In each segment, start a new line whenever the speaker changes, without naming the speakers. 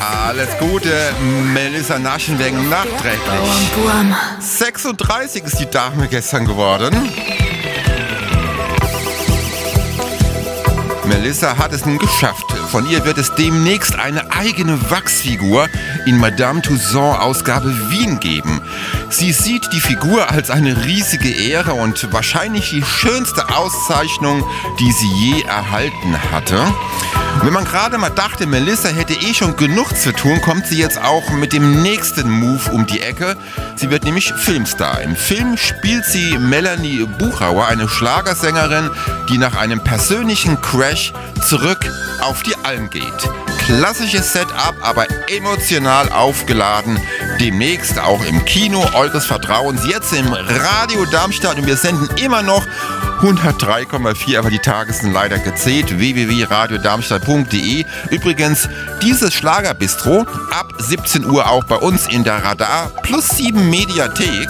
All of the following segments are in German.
Alles Gute, Melissa Naschenweng nachträglich. 36 ist die Dame gestern geworden. Melissa hat es nun geschafft. Von ihr wird es demnächst eine eigene Wachsfigur in Madame Tussauds Ausgabe Wien geben. Sie sieht die Figur als eine riesige Ehre und wahrscheinlich die schönste Auszeichnung, die sie je erhalten hatte. Wenn man gerade mal dachte, Melissa hätte schon genug zu tun, kommt sie jetzt auch mit dem nächsten Move um die Ecke. Sie wird nämlich Filmstar. Im Film spielt sie Melanie Buchauer, eine Schlagersängerin, die nach einem persönlichen Crash zurück auf die Alm geht. Klassisches Setup, aber emotional aufgeladen. Demnächst auch im Kino eures Vertrauens, jetzt im Radio Darmstadt, und wir senden immer noch 103,4, aber die Tage sind leider gezählt. www.radiodarmstadt.de. Übrigens, dieses Schlagerbistro ab 17 Uhr auch bei uns in der Radar +7 Mediathek.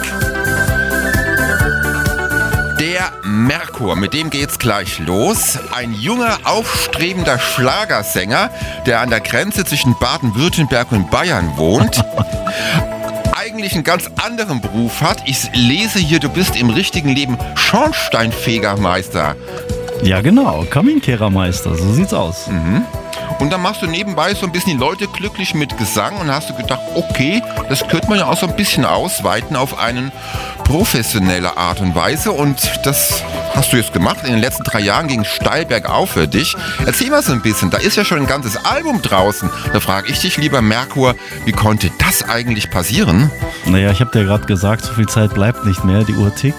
Der Merkur, mit dem geht's gleich los. Ein junger, aufstrebender Schlagersänger, der an der Grenze zwischen Baden-Württemberg und Bayern wohnt. Eigentlich einen ganz anderen Beruf hat. Ich lese hier, du bist im richtigen Leben Schornsteinfegermeister.
Ja genau, Kaminkehrermeister, so sieht's aus.
Und dann machst du nebenbei so ein bisschen die Leute glücklich mit Gesang und hast du gedacht, okay, das könnte man ja auch so ein bisschen ausweiten auf eine professionelle Art und Weise, und das hast du jetzt gemacht. In den letzten 3 Jahren ging es steil bergauf für dich. Erzähl mal so ein bisschen, da ist ja schon ein ganzes Album draußen. Da frage ich dich, lieber Merkur, wie konnte das eigentlich passieren?
Naja, ich habe dir gerade gesagt, so viel Zeit bleibt nicht mehr, die Uhr tickt.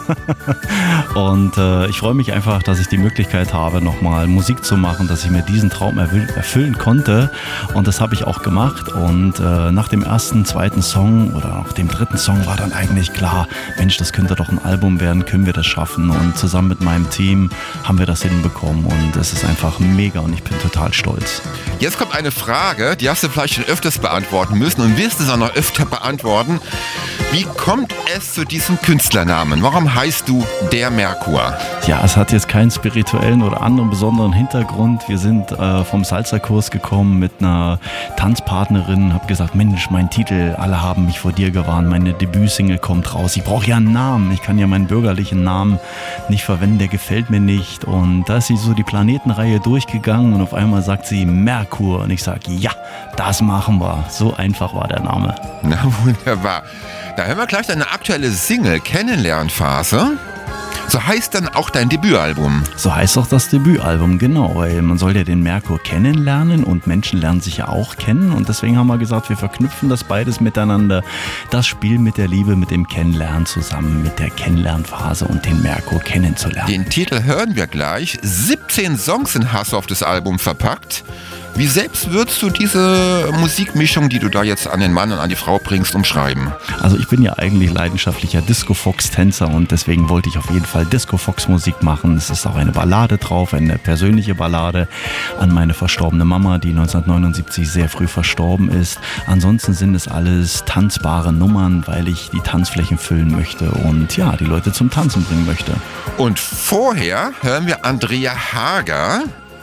Und ich freue mich einfach, dass ich die Möglichkeit habe, nochmal Musik zu machen, dass ich mir diesen Traum erfüllen konnte, und das habe ich auch gemacht. Und nach dem ersten, zweiten Song oder nach dem dritten Song war dann eigentlich klar, Mensch, das könnte doch ein Album werden, können wir das schaffen, und zusammen mit meinem Team haben wir das hinbekommen, und es ist einfach mega und ich bin total stolz.
Jetzt kommt eine Frage, die hast du vielleicht schon öfters beantworten müssen und wirst es auch noch öfter beantworten. Wie kommt es zu diesem Künstlernamen? Warum heißt du der Merkur?
Ja, es hat jetzt keinen spirituellen oder anderen besonderen Hintergrund. Wir sind vom Salsa-Kurs gekommen mit einer Tanzpartnerin, habe gesagt, Mensch, mein Titel, alle haben mich vor dir gewarnt, meine Debütsingle kommt raus, ich brauche ja einen Namen, ich kann ja meinen bürgerlichen Namen nicht verwenden, der gefällt mir nicht. Und da ist sie so die Planetenreihe durchgegangen und auf einmal sagt sie Merkur, und ich sage, ja, das machen wir. So einfach war der Name.
Na wunderbar. Da hören wir gleich deine aktuelle Single, Kennenlernphase. So heißt dann auch dein Debütalbum.
So heißt auch das Debütalbum, genau, weil man soll ja den Merkur kennenlernen und Menschen lernen sich ja auch kennen, und deswegen haben wir gesagt, wir verknüpfen das beides miteinander, das Spiel mit der Liebe, mit dem Kennenlernen zusammen, mit der Kennenlernphase und den Merkur kennenzulernen.
Den Titel hören wir gleich. 17 Songs hast du auf das Album verpackt. Wie selbst würdest du diese Musikmischung, die du da jetzt an den Mann und an die Frau bringst, umschreiben?
Also ich bin ja eigentlich leidenschaftlicher Disco-Fox-Tänzer, und deswegen wollte ich auf jeden Fall Disco-Fox-Musik machen. Es ist auch eine Ballade drauf, eine persönliche Ballade an meine verstorbene Mama, die 1979 sehr früh verstorben ist. Ansonsten sind es alles tanzbare Nummern, weil ich die Tanzflächen füllen möchte und ja, die Leute zum Tanzen bringen möchte.
Und vorher hören wir Andrea Hager.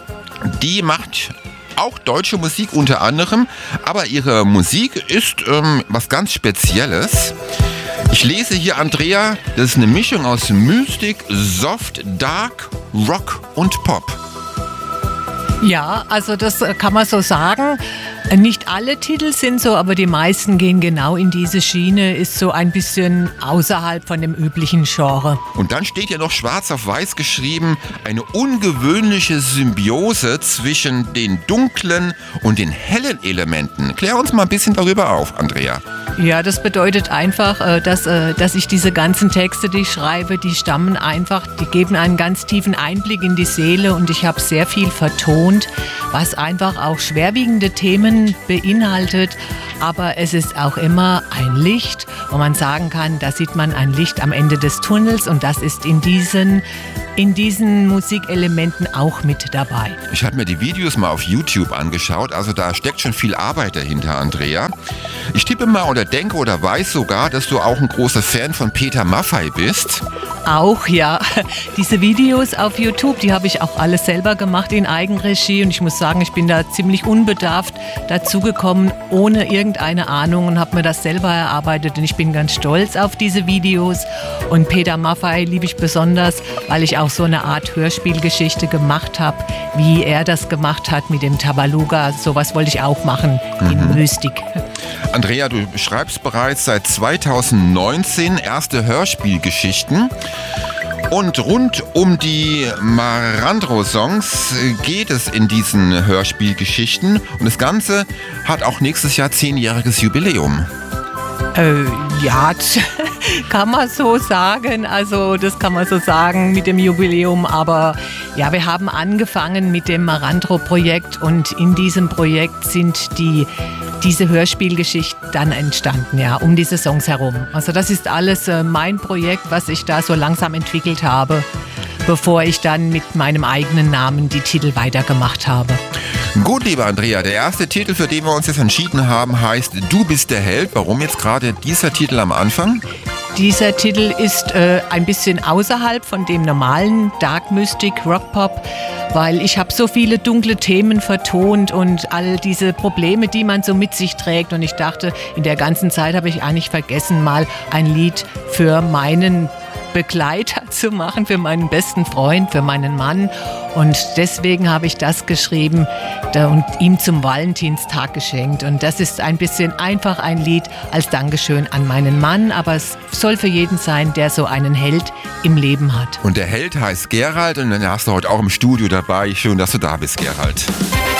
Die macht auch deutsche Musik unter anderem, aber ihre Musik ist was ganz Spezielles. Ich lese hier, Andrea, das ist eine Mischung aus Mystik, Soft, Dark, Rock und Pop.
Ja, also das kann man so sagen. Nicht alle Titel sind so, aber die meisten gehen genau in diese Schiene, ist so ein bisschen außerhalb von dem üblichen Genre.
Und dann steht ja noch schwarz auf weiß geschrieben, eine ungewöhnliche Symbiose zwischen den dunklen und den hellen Elementen. Klär uns mal ein bisschen darüber auf, Andrea.
Ja, das bedeutet einfach, dass ich diese ganzen Texte, die ich schreibe, die stammen einfach, die geben einen ganz tiefen Einblick in die Seele, und ich habe sehr viel vertont, was einfach auch schwerwiegende Themen beinhaltet, aber es ist auch immer ein Licht, wo man sagen kann, da sieht man ein Licht am Ende des Tunnels, und das ist in diesen Musikelementen auch mit dabei.
Ich habe mir die Videos mal auf YouTube angeschaut, also da steckt schon viel Arbeit dahinter, Andrea. Ich tippe mal oder denke oder weiß sogar, dass du auch ein großer Fan von Peter Maffay bist.
Auch, ja. Diese Videos auf YouTube, die habe ich auch alles selber gemacht in Eigenregie und ich muss sagen, ich bin da ziemlich unbedarft dazugekommen, ohne irgendeine Ahnung und habe mir das selber erarbeitet und ich bin ganz stolz auf diese Videos und Peter Maffay liebe ich besonders, weil ich auch so eine Art Hörspielgeschichte gemacht habe, wie er das gemacht hat mit dem Tabaluga. Sowas wollte ich auch machen in Mystik.
Andrea, du schreibst bereits seit 2019 erste Hörspielgeschichten. Und rund um die Marandro-Songs geht es in diesen Hörspielgeschichten. Und das Ganze hat auch nächstes Jahr 10-jähriges Jubiläum.
Ja, kann man so sagen. Also das kann man so sagen mit dem Jubiläum. Aber ja, wir haben angefangen mit dem Marandro-Projekt und in diesem Projekt sind diese Hörspielgeschichten dann entstanden, ja, um diese Songs herum. Also das ist alles mein Projekt, was ich da so langsam entwickelt habe, bevor ich dann mit meinem eigenen Namen die Titel weitergemacht habe.
Gut, liebe Andrea, der erste Titel, für den wir uns jetzt entschieden haben, heißt Du bist der Held. Warum jetzt gerade dieser Titel am Anfang?
Dieser Titel ist ein bisschen außerhalb von dem normalen Dark Mystic Rock Pop, weil ich habe so viele dunkle Themen vertont und all diese Probleme, die man so mit sich trägt. Und ich dachte, in der ganzen Zeit habe ich eigentlich vergessen, mal ein Lied für meinen Begleiter zu machen, für meinen besten Freund, für meinen Mann. Und deswegen habe ich das geschrieben und ihm zum Valentinstag geschenkt. Und das ist ein bisschen einfach ein Lied als Dankeschön an meinen Mann, aber es soll für jeden sein, der so einen Held im Leben hat.
Und der Held heißt Gerald und den hast du heute auch im Studio dabei. Schön, dass du da bist, Gerald.